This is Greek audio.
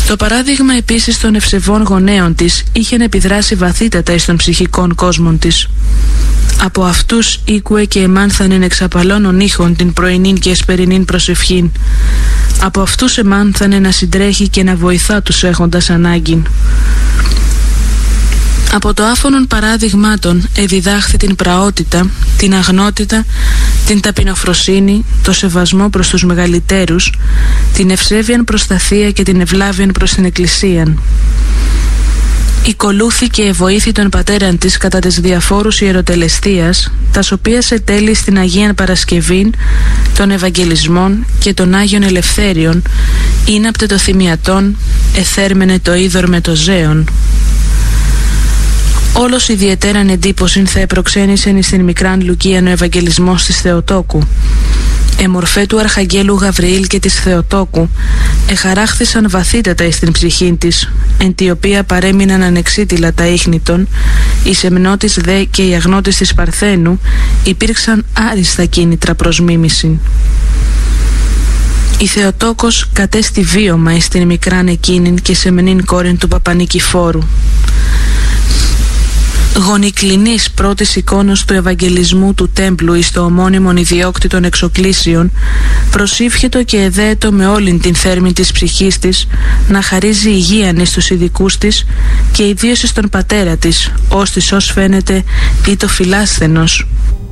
Το παράδειγμα επίσης των ευσεβών γονέων της είχε επιδράσει βαθύτατα εις των ψυχικών κόσμων της. Από αυτούς ήκουε και εμάνθανεν εξαπαλώνων ήχων την πρωινήν και εσπερινήν προσευχήν. Από αυτούς εμάνθανε να συντρέχει και να βοηθά τους έχοντας ανάγκην. Από το άφωνον παράδειγμάτων εδιδάχθη την πραότητα, την αγνότητα, την ταπεινοφροσύνη, το σεβασμό προς τους μεγαλυτέρους, την ευσέβιαν προς τα θεία και την ευλάβιαν προς την Εκκλησίαν. Οικολούθη και εβοήθη τον πατέραν της κατά τις διαφόρους ιεροτελεστίας, τας οποίας ετέλει στην Αγίαν Παρασκευήν, των Ευαγγελισμών και των Άγιων Ελευθέριων, είναπτε το θυμιατόν, εθέρμενε το είδωρ με το ζέον. Όλος ιδιαιτέραν εντύπωσιν θα επροξένησεν εις την μικράν Λουκίαν ο Ευαγγελισμός της Θεοτόκου. Εμορφέ του Αρχαγγέλου Γαβριήλ και της Θεοτόκου εχαράχθησαν βαθύτατα εις την ψυχήν της, εν τη οποία παρέμειναν ανεξίτηλα τα ίχνητον, η σεμνότης δε και οι αγνότης της Παρθένου υπήρξαν άριστα κίνητρα προς μίμησιν. Η Θεοτόκος κατέστη βίωμα εις την μικράν εκείνην και σεμνήν κόρην του Παπανικηφόρου. Γονικλινής πρώτης εικόνος του Ευαγγελισμού του Τέμπλου εις το ομώνυμον ιδιόκτη των εξοκλήσεων, προσήφιετο και εδέτο με όλην την θέρμη της ψυχής της να χαρίζει υγείαν εις τους ειδικούς της και ιδίως εις τον πατέρα της, ως φαίνεται ή το φιλάσθενος.